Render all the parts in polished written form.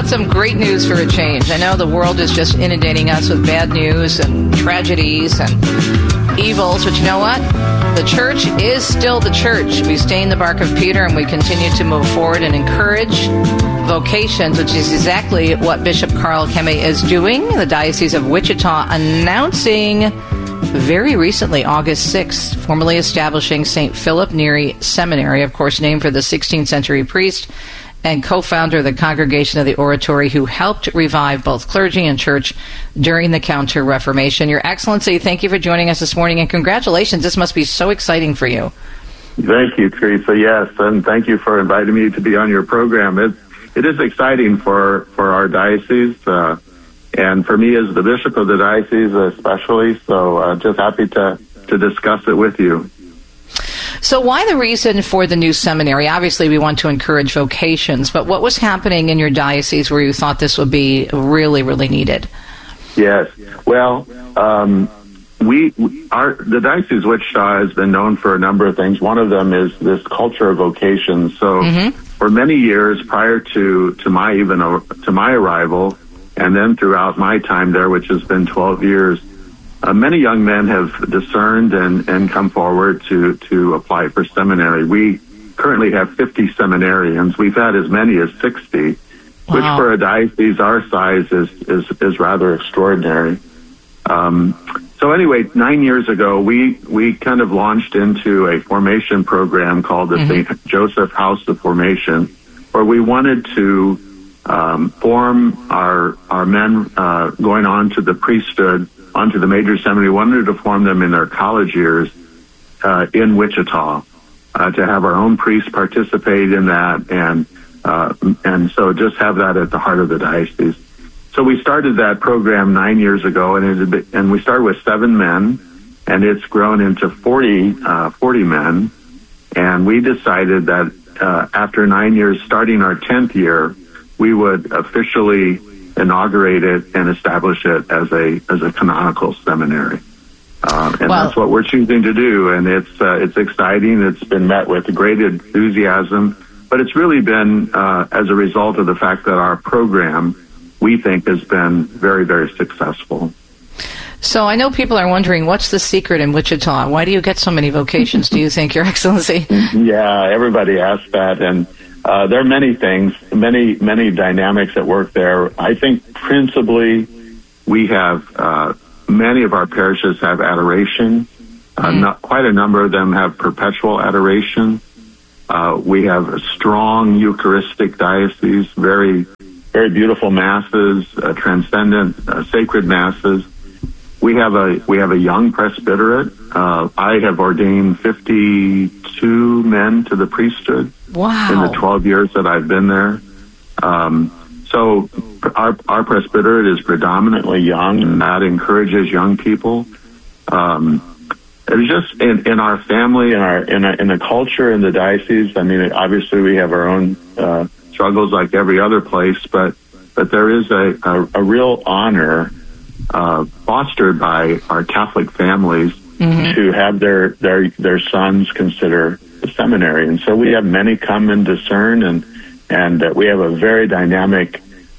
about some great news for a change? I know the world is just inundating us with bad news and tragedies and evils, but you know what? The church is still the church. We stay in the bark of Peter, and we continue to move forward and encourage vocations, which is exactly what Bishop Carl Kemme is doing. The Diocese of Wichita announcing very recently, August 6th, formally establishing St. Philip Neri Seminary, of course, named for the 16th century priest and co-founder of the Congregation of the Oratory, who helped revive both clergy and church during the Counter-Reformation. Your Excellency, thank you for joining us this morning, and congratulations. This must be so exciting for you. Thank you, Teresa. Yes, and thank you for inviting me to be on your program. It is exciting for our diocese, and for me as the bishop of the diocese especially, so just happy to discuss it with you. So why the reason for the new seminary? Obviously, we want to encourage vocations, but what was happening in your diocese where you thought this would be really, really needed? Yes. Well, the Diocese of Wichita has been known for a number of things. One of them is this culture of vocations. So for many years prior to my arrival, and then throughout my time there, which has been 12 years, many young men have discerned and come forward to apply for seminary. We currently have 50 seminarians. We've had as many as 60, which for a diocese our size is rather extraordinary. So anyway, 9 years ago, we kind of launched into a formation program called the St. Joseph House of Formation, where we wanted to form our men going on to the priesthood, onto the major seminary. We wanted to form them in their college years in Wichita, to have our own priests participate in that, and so just have that at the heart of the diocese. So we started that program 9 years ago, and we started with 7 men, and it's grown into 40 men. And we decided that after 9 years, starting our 10th year, we would officially inaugurate it and establish it as a canonical seminary. That's what we're choosing to do, and it's exciting. It's been met with great enthusiasm, but it's really been as a result of the fact that our program, we think, has been very, very successful. So I know people are wondering, what's the secret in Wichita? Why do you get so many vocations, do you think, Your Excellency? Yeah, everybody asks that, and there are many things, many dynamics at work there. I think principally we have many of our parishes have adoration. Not quite a number of them have perpetual adoration. We have a strong Eucharistic diocese, very, very beautiful masses, transcendent, sacred masses. We have a young presbyterate. I have ordained 52 men to the priesthood. Wow. In the 12 years that I've been there. So our presbyterate is predominantly young, and that encourages young people. It's just in our family, in the culture in the diocese. I mean, obviously we have our own struggles like every other place, but there is a real honor fostered by our Catholic families to have their sons consider the seminary. And so we have many come and discern, and we have a very dynamic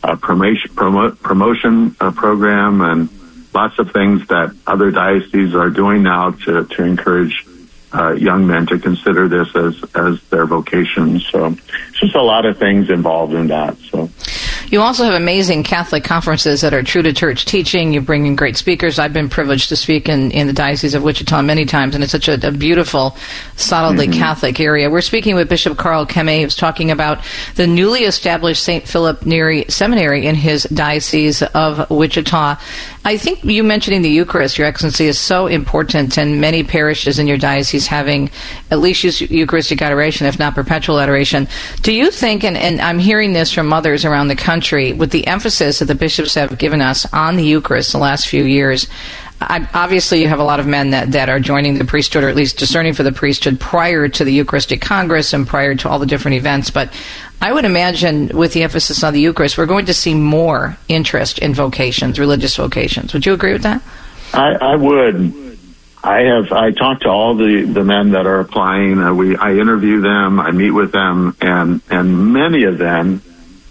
promotion program, and lots of things that other dioceses are doing now to encourage young men to consider this as their vocation. So it's just a lot of things involved in that. So you also have amazing Catholic conferences that are true to church teaching. You bring in great speakers. I've been privileged to speak in the Diocese of Wichita many times, and it's such a beautiful, solidly Catholic area. We're speaking with Bishop Carl Kemme, who's talking about the newly established St. Philip Neri Seminary in his Diocese of Wichita. I think you mentioning the Eucharist, Your Excellency, is so important, and many parishes in your diocese having at least Eucharistic adoration, if not perpetual adoration. Do you think, and I'm hearing this from others around the country, with the emphasis that the bishops have given us on the Eucharist the last few years, obviously you have a lot of men that are joining the priesthood, or at least discerning for the priesthood prior to the Eucharistic Congress and prior to all the different events, but I would imagine with the emphasis on the Eucharist, we're going to see more interest in vocations, religious vocations. Would you agree with that? I would. I talked to all the men that are applying. I interview them, I meet with them, and many of them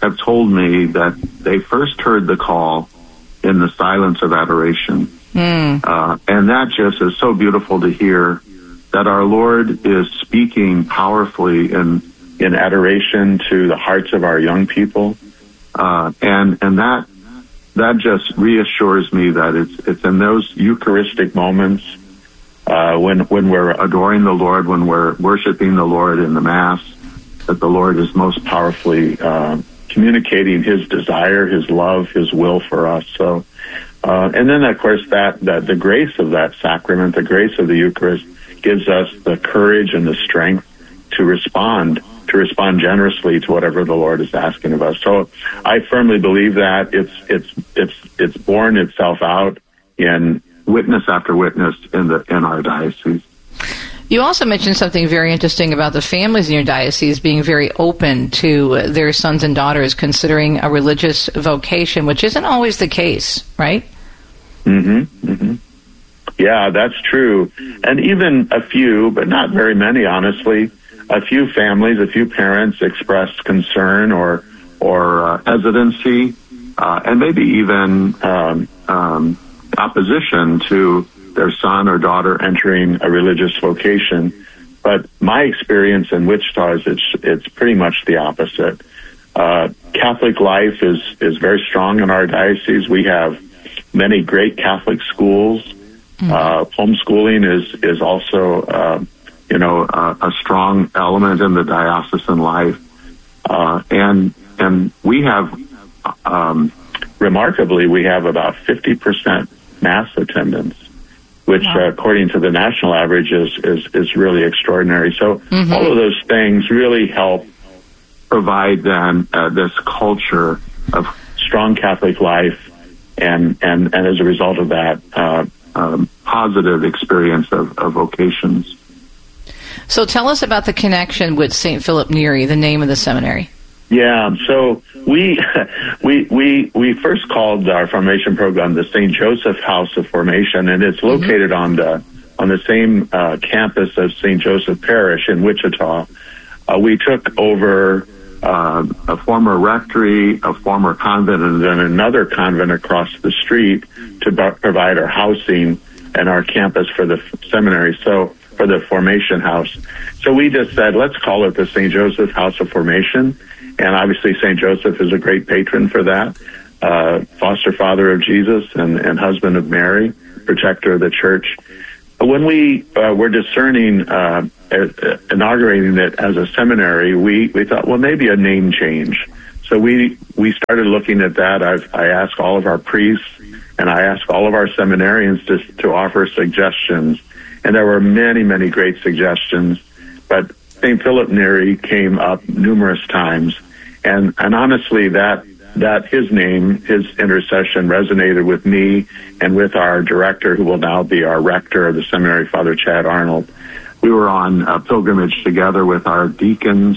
have told me that they first heard the call in the silence of adoration. And that just is so beautiful to hear, that our Lord is speaking powerfully in adoration to the hearts of our young people. And that just reassures me that it's in those Eucharistic moments, when we're adoring the Lord, when we're worshiping the Lord in the Mass, that the Lord is most powerfully communicating His desire, His love, His will for us. So, and then of course that the grace of that sacrament, the grace of the Eucharist, gives us the courage and the strength to respond generously to whatever the Lord is asking of us. So I firmly believe that it's borne itself out in witness after witness in our diocese. You also mentioned something very interesting about the families in your diocese being very open to their sons and daughters considering a religious vocation, which isn't always the case, right? Yeah, that's true. And even a few, but not very many, honestly, a few families, a few parents expressed concern or hesitancy, and maybe even opposition to their son or daughter entering a religious vocation. But my experience in Wichita is it's pretty much the opposite. Catholic life is very strong in our diocese. We have many great Catholic schools. Homeschooling is also a strong element in the diocesan life, and we have remarkably we have about 50% Mass attendance, which according to the national average is really extraordinary. So all of those things really help provide then this culture of strong Catholic life, and as a result of that, positive experience of vocations. So tell us about the connection with St. Philip Neri, the name of the seminary. Yeah, so we first called our formation program the St. Joseph House of Formation, and it's located on the same campus as St. Joseph Parish in Wichita. We took over a former rectory, a former convent, and then another convent across the street to provide our housing and our campus for the seminary. So for the formation house. So we just said, let's call it the St. Joseph House of Formation. And obviously St. Joseph is a great patron for that, foster father of Jesus and husband of Mary, protector of the church. When we were discerning, inaugurating it as a seminary, we thought, well, maybe a name change. So we started looking at that. I asked all of our priests and I asked all of our seminarians to offer suggestions. And there were many, many great suggestions. But St. Philip Neri came up numerous times. And honestly, that his name, his intercession resonated with me and with our director, who will now be our rector of the seminary, Father Chad Arnold. We were on a pilgrimage together with our deacons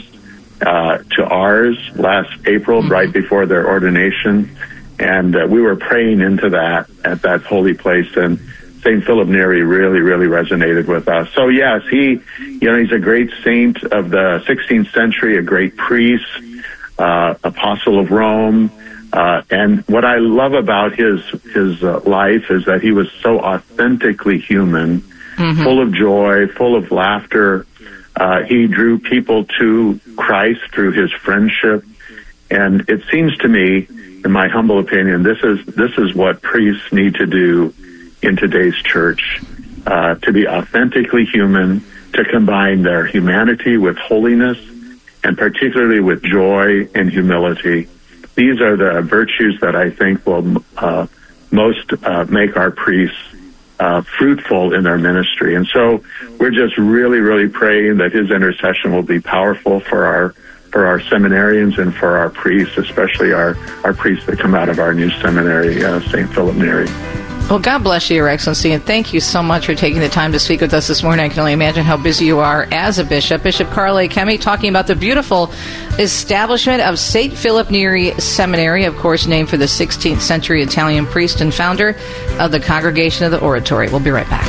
to Ars last April, right before their ordination. And we were praying into that at that holy place. And St. Philip Neri really, really resonated with us. So yes, he's a great saint of the 16th century, a great priest, apostle of Rome. And what I love about his life is that he was so authentically human, full of joy, full of laughter. He drew people to Christ through his friendship. And it seems to me, in my humble opinion, this is what priests need to do in today's church, to be authentically human, to combine their humanity with holiness, and particularly with joy and humility. These are the virtues that I think will most make our priests fruitful in their ministry. And so we're just really, really praying that his intercession will be powerful for our seminarians and for our priests, especially our priests that come out of our new seminary, St. Philip Neri. Well, God bless you, Your Excellency, and thank you so much for taking the time to speak with us this morning. I can only imagine how busy you are as a bishop. Bishop Carl A. Kemme talking about the beautiful establishment of St. Philip Neri Seminary, of course, named for the 16th century Italian priest and founder of the Congregation of the Oratory. We'll be right back.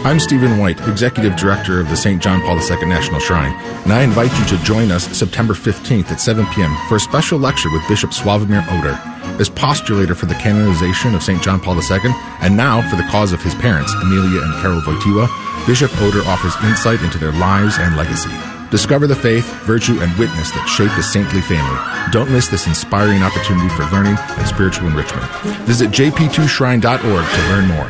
I'm Stephen White, Executive Director of the St. John Paul II National Shrine, and I invite you to join us September 15th at 7 p.m. for a special lecture with Bishop Sławomir Oder. As postulator for the canonization of St. John Paul II, and now for the cause of his parents, Amelia and Karol Wojtyła, Bishop Oder offers insight into their lives and legacy. Discover the faith, virtue, and witness that shaped a saintly family. Don't miss this inspiring opportunity for learning and spiritual enrichment. Visit jp2shrine.org to learn more.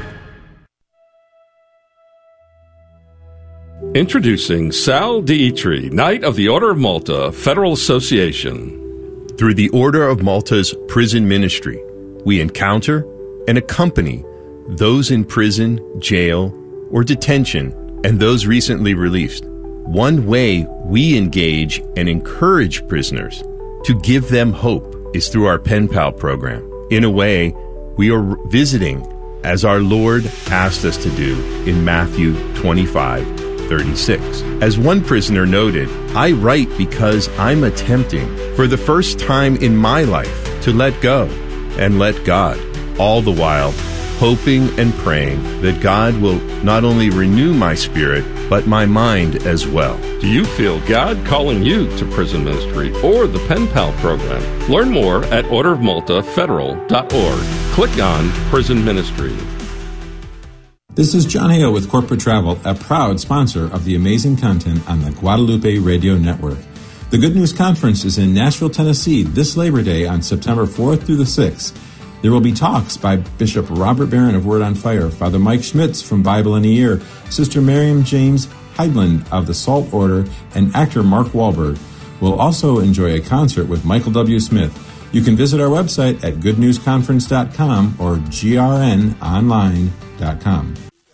Introducing Sal Dietry, Knight of the Order of Malta, Federal Association. Through the Order of Malta's prison ministry, we encounter and accompany those in prison, jail, or detention, and those recently released. One way we engage and encourage prisoners to give them hope is through our Pen Pal program. In a way, we are visiting as our Lord asked us to do in Matthew 25:36. As one prisoner noted, I write because I'm attempting for the first time in my life to let go and let God, all the while hoping and praying that God will not only renew my spirit, but my mind as well. Do you feel God calling you to prison ministry or the Pen Pal program? Learn more at orderofmaltafederal.org. Click on Prison Ministry. This is John Hale with Corporate Travel, a proud sponsor of the amazing content on the Guadalupe Radio Network. The Good News Conference is in Nashville, Tennessee this Labor Day on September 4th through the 6th. There will be talks by Bishop Robert Barron of Word on Fire, Father Mike Schmitz from Bible in a Year, Sister Miriam James Heidland of the Salt Order, and actor Mark Wahlberg. We'll also enjoy a concert with Michael W. Smith. You can visit our website at goodnewsconference.com or grnonline.com.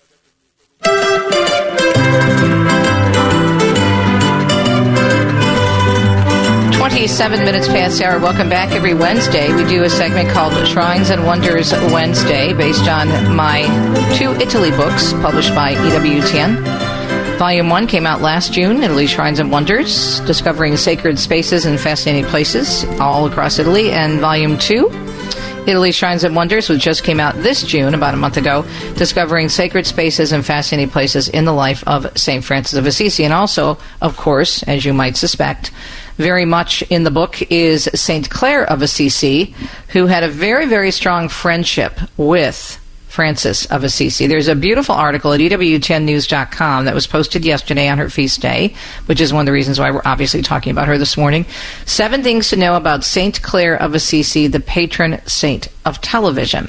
27 minutes past the hour. Welcome back. Every Wednesday, we do a segment called Shrines and Wonders Wednesday, based on my 2 Italy books published by EWTN. Volume 1 came out last June, Italy Shrines and Wonders, discovering sacred spaces and fascinating places all across Italy. And Volume 2, Italy Shrines and Wonders, which just came out this June, about a month ago, discovering sacred spaces and fascinating places in the life of St. Francis of Assisi. And also, of course, as you might suspect, very much in the book is St. Clare of Assisi, who had a very, very strong friendship with Francis of Assisi. There's a beautiful article at EWTNnews.com that was posted yesterday on her feast day, which is one of the reasons why we're obviously talking about her this morning. 7 things to know about St. Clare of Assisi, the patron saint of television.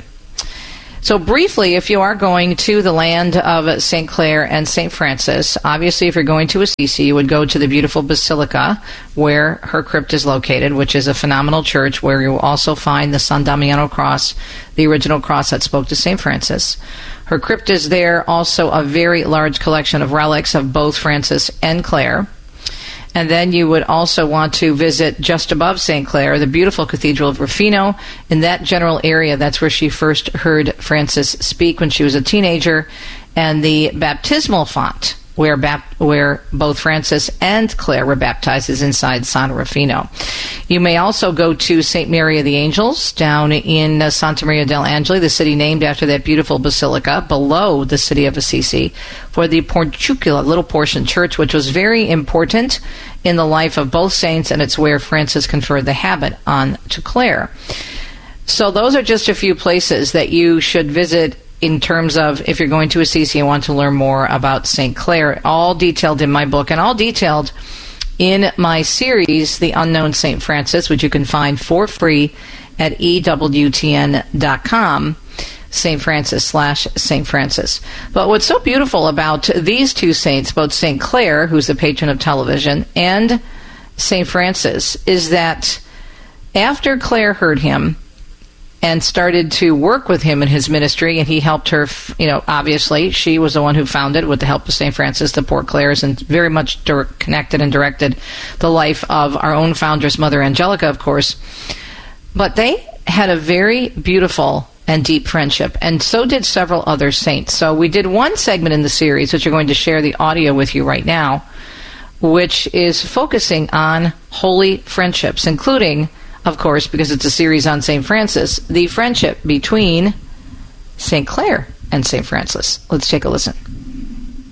So briefly, if you are going to the land of St. Clare and St. Francis, obviously if you're going to Assisi, you would go to the beautiful Basilica where her crypt is located, which is a phenomenal church where you will also find the San Damiano cross, the original cross that spoke to St. Francis. Her crypt is there, also a very large collection of relics of both Francis and Clare. And then you would also want to visit just above St. Clare, the beautiful Cathedral of Rufino. In that general area, that's where she first heard Francis speak when she was a teenager. And the baptismal font, where both Francis and Clare were baptized, is inside San Rufino. You may also go to St. Mary of the Angels down in Santa Maria del Angeli, the city named after that beautiful basilica below the city of Assisi, for the Portiuncula, little portion church, which was very important in the life of both saints, and it's where Francis conferred the habit on to Clare. So those are just a few places that you should visit in terms of if you're going to Assisi and want to learn more about St. Clare, all detailed in my book and all detailed in my series, The Unknown St. Francis, which you can find for free at EWTN.com, St. Francis/St. Francis. But what's so beautiful about these two saints, both St. Clare, who's the patron of television, and St. Francis, is that after Clare heard him and started to work with him in his ministry, and he helped her, obviously, she was the one who founded, with the help of St. Francis, the Poor Clares, and very much connected and directed the life of our own founder's mother, Angelica, of course. But they had a very beautiful and deep friendship, and so did several other saints. So we did one segment in the series, which we're going to share the audio with you right now, which is focusing on holy friendships, including, of course, because it's a series on St. Francis, the friendship between St. Clare and St. Francis. Let's take a listen.